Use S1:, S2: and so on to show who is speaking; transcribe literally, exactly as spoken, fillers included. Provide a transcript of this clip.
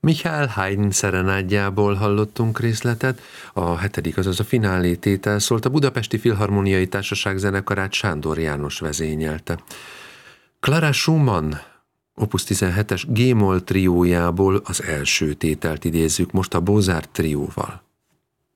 S1: Michael Haydn szerenádjából hallottunk részletet, a hetedik, azaz a finálé tétel szólt, a Budapesti Filharmoniai Társaság zenekarát Sándor János vezényelte. Clara Schumann Opus tizenhetes G-moll triójából az első tételt idézzük most a Beaux-Arts trióval.